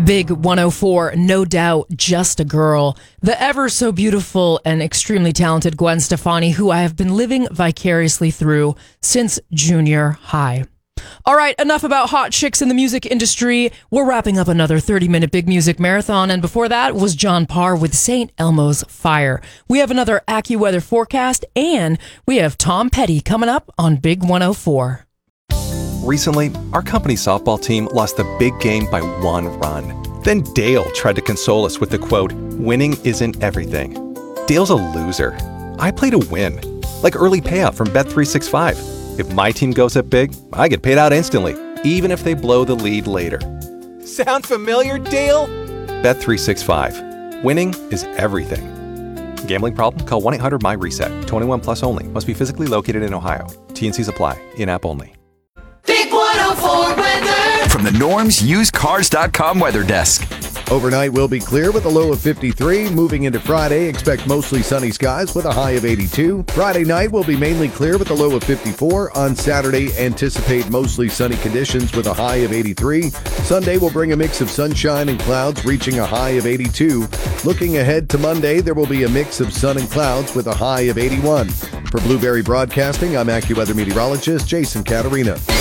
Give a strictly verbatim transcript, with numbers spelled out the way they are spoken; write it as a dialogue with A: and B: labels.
A: Big one oh four, no doubt, just a girl. The ever so beautiful and extremely talented Gwen Stefani, who I have been living vicariously through since junior high. All right, enough about hot chicks in the music industry. We're wrapping up another thirty-minute Big Music Marathon, and before that was John Parr with Saint Elmo's Fire. We have another AccuWeather forecast, and we have Tom Petty coming up on Big one oh four.
B: Recently, our company softball team lost the big game by one run. Then Dale tried to console us with the quote, "Winning isn't everything." Dale's a loser. I play to win, like early payout from Bet three sixty-five. If my team goes up big, I get paid out instantly, even if they blow the lead later. Sound familiar, Dale? Bet three sixty-five. Winning is everything. Gambling problem? Call one eight hundred my reset. twenty-one plus only. Must be physically located in Ohio. T and C's apply. In-app only.
C: Big one oh four weather.
D: From the Norm's Used Cars dot com weather desk.
E: Overnight will be clear with a low of fifty-three. Moving into Friday, expect mostly sunny skies with a high of eighty-two. Friday night will be mainly clear with a low of fifty-four. On Saturday, anticipate mostly sunny conditions with a high of eighty-three. Sunday will bring a mix of sunshine and clouds, reaching a high of eighty-two. Looking ahead to Monday, there will be a mix of sun and clouds with a high of eighty-one. For Blueberry Broadcasting, I'm AccuWeather meteorologist Jason Caterina.